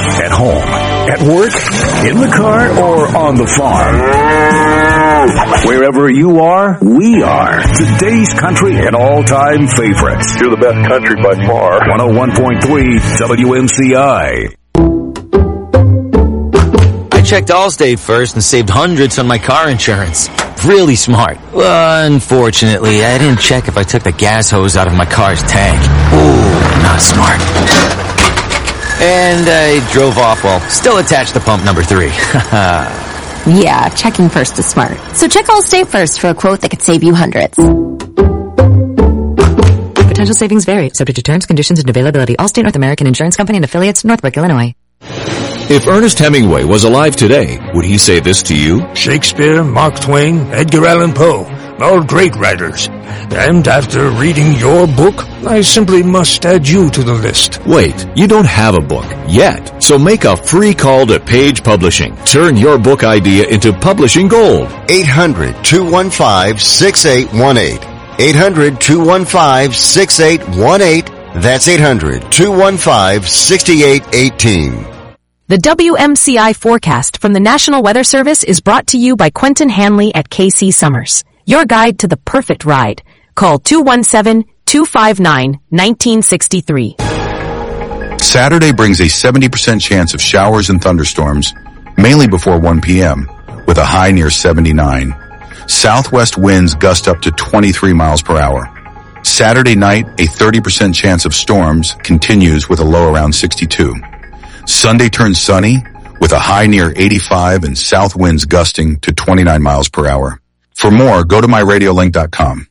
at home, at work, in the car, or on the farm. Wherever you are, we are. Today's country and all-time favorites. You're the best country by far. 101.3 WMCI. I checked Allstate first and saved hundreds on my car insurance. Really smart. Unfortunately, I didn't check if I took the gas hose out of my car's tank. Ooh, not smart. And I drove off while still attached to pump number 3. Yeah, checking first is smart. So check Allstate first for a quote that could save you hundreds. Potential savings vary, subject to terms, conditions, and availability. Allstate North American Insurance Company and affiliates, Northbrook, Illinois. If Ernest Hemingway was alive today, would he say this to you? Shakespeare, Mark Twain, Edgar Allan Poe, all great writers. And after reading your book, I simply must add you to the list. Wait, you don't have a book yet. So make a free call to Page Publishing. Turn your book idea into publishing gold. 800-215-6818. 800-215-6818. That's 800-215-6818. The WMCI forecast from the National Weather Service is brought to you by Quentin Hanley at KC Summers. Your guide to the perfect ride. Call 217-259-1963. Saturday brings a 70% chance of showers and thunderstorms, mainly before 1 p.m., with a high near 79. Southwest winds gust up to 23 miles per hour. Saturday night, a 30% chance of storms continues with a low around 62. Sunday turns sunny with a high near 85 and south winds gusting to 29 miles per hour. For more, go to myradiolink.com.